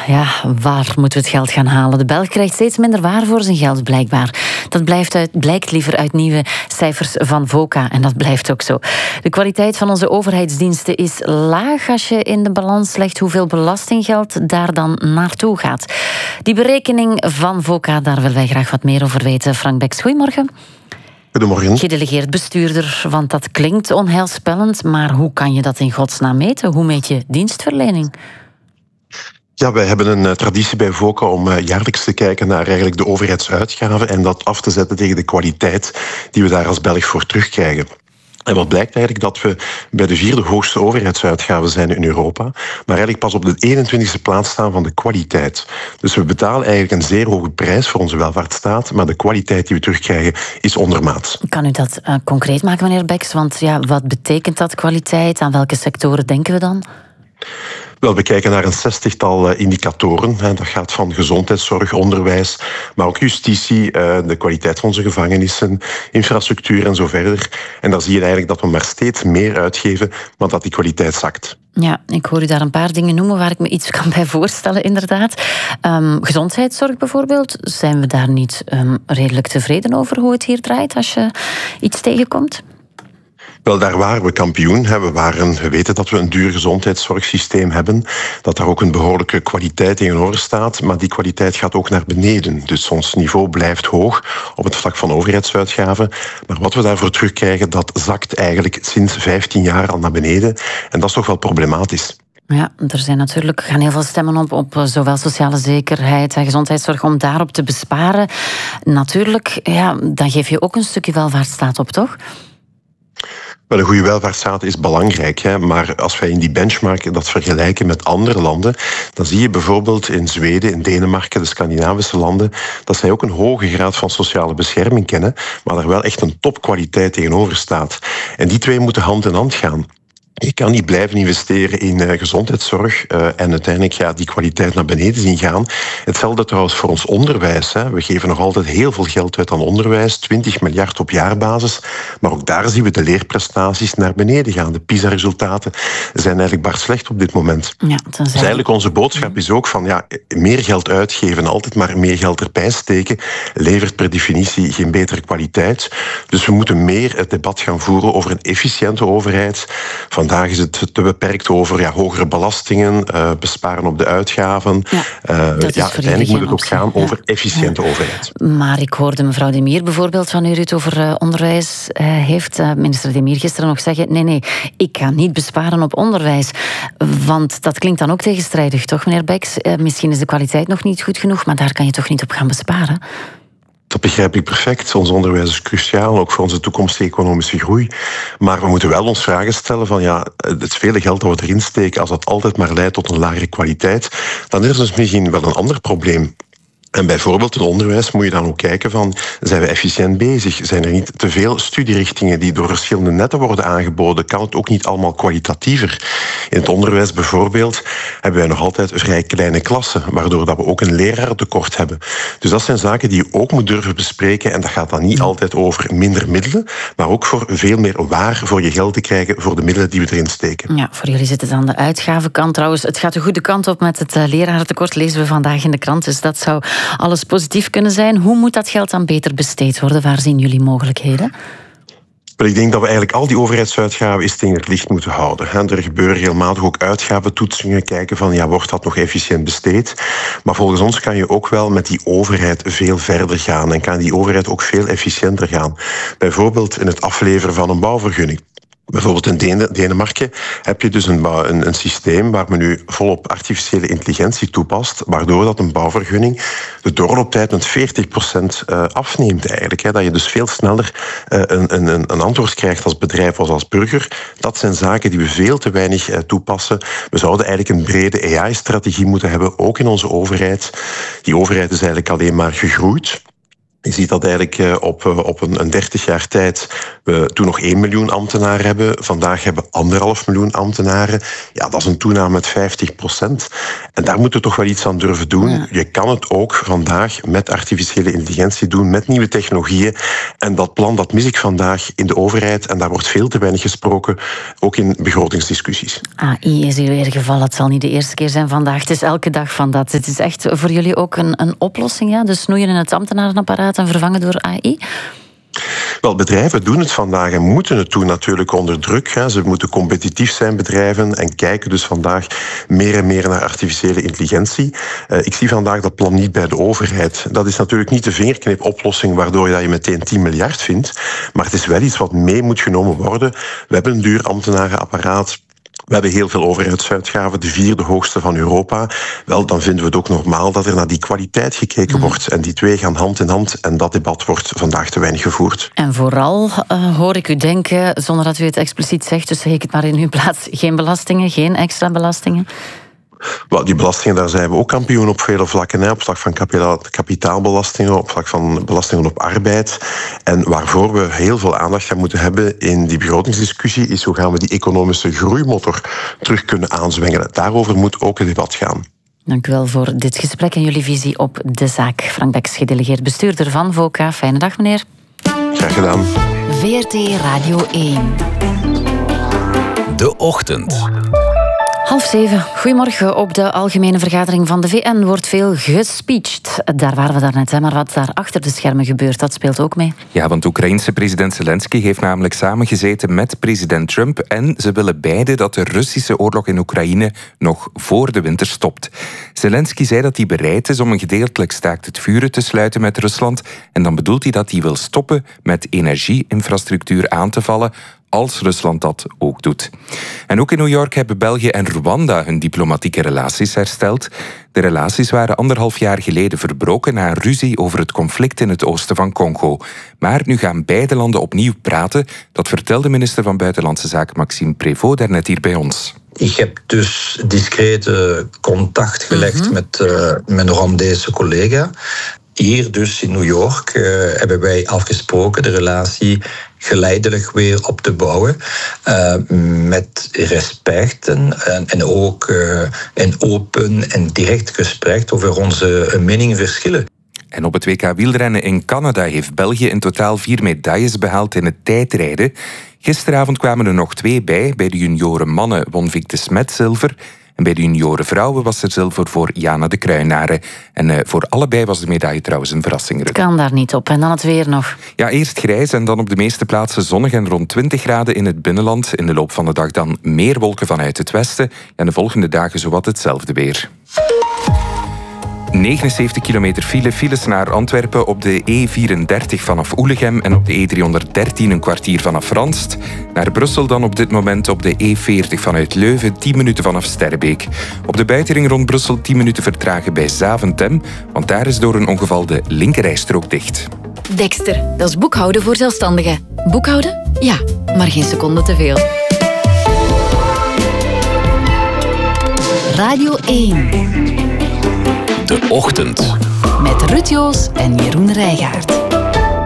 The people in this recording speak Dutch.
ja, waar moeten we het geld gaan halen? De Belg krijgt steeds minder waar voor zijn geld, blijkbaar. Dat blijkt liever uit nieuwe cijfers van VOCA. En dat blijft ook zo. De kwaliteit van onze overheidsdiensten is laag als je in de balans legt hoeveel belastinggeld daar dan naartoe gaat. Die berekening van VOCA, daar willen wij graag wat meer over weten. Frank Beks, goedemorgen. Goedemorgen. Gedelegeerd bestuurder, want dat klinkt onheilspellend, maar hoe kan je dat in godsnaam meten? Hoe meet je dienstverlening? Ja, wij hebben een traditie bij VOCA om jaarlijks te kijken naar eigenlijk de overheidsuitgaven en dat af te zetten tegen de kwaliteit die we daar als Belg voor terugkrijgen. En wat blijkt eigenlijk dat we bij de 4e hoogste overheidsuitgaven zijn in Europa, maar eigenlijk pas op de 21e plaats staan van de kwaliteit. Dus we betalen eigenlijk een zeer hoge prijs voor onze welvaartsstaat, maar de kwaliteit die we terugkrijgen is ondermaats. Kan u dat concreet maken, meneer Beks? Want ja, wat betekent dat kwaliteit? Aan welke sectoren denken we dan? Wel, we kijken naar een 60-tal indicatoren. Dat gaat van gezondheidszorg, onderwijs, maar ook justitie, de kwaliteit van onze gevangenissen, infrastructuur en zo verder. En dan zie je eigenlijk dat we maar steeds meer uitgeven, maar dat die kwaliteit zakt. Ja, ik hoor u daar een paar dingen noemen waar ik me iets kan bij voorstellen, inderdaad. Gezondheidszorg bijvoorbeeld, zijn we daar niet redelijk tevreden over hoe het hier draait als je iets tegenkomt? Wel, daar waren we kampioen. We weten dat we een duur gezondheidszorgsysteem hebben, dat daar ook een behoorlijke kwaliteit tegenover staat, maar die kwaliteit gaat ook naar beneden. Dus ons niveau blijft hoog op het vlak van overheidsuitgaven, maar wat we daarvoor terugkrijgen, dat zakt eigenlijk sinds 15 jaar al naar beneden. En dat is toch wel problematisch. Ja, er zijn natuurlijk, gaan heel veel stemmen op zowel sociale zekerheid en gezondheidszorg om daarop te besparen. Natuurlijk, ja, dan geef je ook een stukje welvaartsstaat op, toch? Wel, een goede welvaartsstaat is belangrijk, maar als wij in die benchmark dat vergelijken met andere landen, dan zie je bijvoorbeeld in Zweden, in Denemarken, de Scandinavische landen, dat zij ook een hoge graad van sociale bescherming kennen, maar daar wel echt een topkwaliteit tegenover staat. En die twee moeten hand in hand gaan. Je kan niet blijven investeren in gezondheidszorg en uiteindelijk die kwaliteit naar beneden zien gaan. Hetzelfde trouwens voor ons onderwijs. We geven nog altijd heel veel geld uit aan onderwijs, 20 miljard op jaarbasis. Maar ook daar zien we de leerprestaties naar beneden gaan. De PISA-resultaten zijn eigenlijk bar slecht op dit moment. Ja, dus eigenlijk onze boodschap is ook van meer geld uitgeven, altijd maar meer geld erbij steken, levert per definitie geen betere kwaliteit. Dus we moeten meer het debat gaan voeren over een efficiënte overheid. Vandaag is het te beperkt over hogere belastingen, besparen op de uitgaven. Uiteindelijk moet het ook gaan over efficiënte overheid. Maar ik hoorde mevrouw De Mier bijvoorbeeld van u, Ruud, over onderwijs. Heeft minister De Mier gisteren nog zeggen, nee, ik ga niet besparen op onderwijs. Want dat klinkt dan ook tegenstrijdig, toch, meneer Beks? Misschien is de kwaliteit nog niet goed genoeg, maar daar kan je toch niet op gaan besparen? Dat begrijp ik perfect. Ons onderwijs is cruciaal, ook voor onze toekomstige economische groei. Maar we moeten wel ons vragen stellen van het vele geld dat we erin steken, als dat altijd maar leidt tot een lagere kwaliteit, dan is er dus misschien wel een ander probleem. En bijvoorbeeld in onderwijs moet je dan ook kijken van, zijn we efficiënt bezig? Zijn er niet te veel studierichtingen die door verschillende netten worden aangeboden? Kan het ook niet allemaal kwalitatiever? In het onderwijs bijvoorbeeld hebben wij nog altijd vrij kleine klassen, waardoor dat we ook een lerarentekort hebben. Dus dat zijn zaken die je ook moet durven bespreken en dat gaat dan niet altijd over minder middelen, maar ook voor veel meer waar voor je geld te krijgen voor de middelen die we erin steken. Ja, voor jullie zit het aan de uitgavenkant. Trouwens, het gaat de goede kant op met het lerarentekort, lezen we vandaag in de krant, dus dat zou alles positief kunnen zijn. Hoe moet dat geld dan beter besteed worden? Waar zien jullie mogelijkheden? Ik denk dat we eigenlijk al die overheidsuitgaven eens tegen het licht moeten houden. Er gebeuren regelmatig ook uitgaventoetsingen, kijken van wordt dat nog efficiënt besteed? Maar volgens ons kan je ook wel met die overheid veel verder gaan en kan die overheid ook veel efficiënter gaan. Bijvoorbeeld in het afleveren van een bouwvergunning. Bijvoorbeeld in Denemarken heb je dus een systeem waar men nu volop artificiële intelligentie toepast, waardoor dat een bouwvergunning de doorlooptijd met 40% afneemt eigenlijk. Dat je dus veel sneller een antwoord krijgt als bedrijf of als burger. Dat zijn zaken die we veel te weinig toepassen. We zouden eigenlijk een brede AI-strategie moeten hebben, ook in onze overheid. Die overheid is eigenlijk alleen maar gegroeid. Je ziet dat eigenlijk op een 30 jaar tijd we toen nog 1 miljoen ambtenaren hebben. Vandaag hebben we 1,5 miljoen ambtenaren. Ja, dat is een toename met 50%. En daar moeten we toch wel iets aan durven doen. Ja. Je kan het ook vandaag met artificiële intelligentie doen, met nieuwe technologieën. En dat plan, dat mis ik vandaag in de overheid. En daar wordt veel te weinig gesproken, ook in begrotingsdiscussies. AI is hier weer gevallen. Het zal niet de eerste keer zijn vandaag. Het is elke dag van dat. Het is echt voor jullie ook een oplossing, ja? Dus snoeien in het ambtenarenapparaat en vervangen door AI? Wel, bedrijven doen het vandaag en moeten het doen natuurlijk onder druk. Ze moeten competitief zijn, bedrijven, en kijken dus vandaag meer en meer naar artificiële intelligentie. Ik zie vandaag dat plan niet bij de overheid. Dat is natuurlijk niet de vingerknipoplossing waardoor je meteen 10 miljard vindt, maar het is wel iets wat mee moet genomen worden. We hebben een duur ambtenarenapparaat. We hebben heel veel overheidsuitgaven, de 4e hoogste van Europa. Wel, dan vinden we het ook normaal dat er naar die kwaliteit gekeken wordt. En die twee gaan hand in hand. En dat debat wordt vandaag te weinig gevoerd. En vooral hoor ik u denken, zonder dat u het expliciet zegt, dus zeg ik het maar in uw plaats, geen belastingen, geen extra belastingen? Wel, die belastingen, daar zijn we ook kampioen op vele vlakken. Op vlak van kapitaalbelastingen, op vlak van belastingen op arbeid. En waarvoor we heel veel aandacht gaan moeten hebben in die begrotingsdiscussie is hoe gaan we die economische groeimotor terug kunnen aanzwengelen. Daarover moet ook het debat gaan. Dank u wel voor dit gesprek en jullie visie op de zaak. Frank Becks, gedelegeerd bestuurder van VOCA. Fijne dag, meneer. Graag gedaan. VRT Radio 1. De Ochtend. 6:30. Goedemorgen. Op de algemene vergadering van de VN wordt veel gespeecht. Daar waren we daarnet, maar wat daar achter de schermen gebeurt, dat speelt ook mee. Ja, want Oekraïense president Zelensky heeft namelijk samengezeten met president Trump en ze willen beide dat de Russische oorlog in Oekraïne nog voor de winter stopt. Zelensky zei dat hij bereid is om een gedeeltelijk staakt het vuren te sluiten met Rusland en dan bedoelt hij dat hij wil stoppen met energieinfrastructuur aan te vallen als Rusland dat ook doet. En ook in New York hebben België en Rwanda hun diplomatieke relaties hersteld. De relaties waren 1,5 jaar geleden verbroken na een ruzie over het conflict in het oosten van Congo. Maar nu gaan beide landen opnieuw praten. Dat vertelde minister van Buitenlandse Zaken Maxime Prévost daarnet hier bij ons. Ik heb dus discreet contact gelegd met mijn Rwandese collega. Hier dus in New York hebben wij afgesproken de relatie geleidelijk weer op te bouwen. Met respect en ook een open en direct gesprek over onze meningsverschillen. En op het WK wielrennen in Canada heeft België in totaal 4 medailles behaald in het tijdrijden. Gisteravond kwamen er nog 2 bij. Bij de junioren mannen won Vic de Smet zilver. En bij de junioren vrouwen was er zilver voor Jana de Kruinaren. En voor allebei was de medaille trouwens een verrassing. Kan daar niet op. En dan het weer nog. Ja, eerst grijs en dan op de meeste plaatsen zonnig en rond 20 graden in het binnenland. In de loop van de dag dan meer wolken vanuit het westen. En de volgende dagen zowat hetzelfde weer. 79 kilometer files naar Antwerpen op de E34 vanaf Oelegem en op de E313 een kwartier vanaf Ranst. Naar Brussel dan op dit moment op de E40 vanuit Leuven 10 minuten vanaf Sterrebeek. Op de buitenring rond Brussel 10 minuten vertragen bij Zaventem, want daar is door een ongeval de linkerrijstrook dicht. Dexter, dat is boekhouden voor zelfstandigen. Boekhouden? Ja, maar geen seconde te veel. Radio 1. De Ochtend. Met Ruud Joos en Jeroen Rijgaard.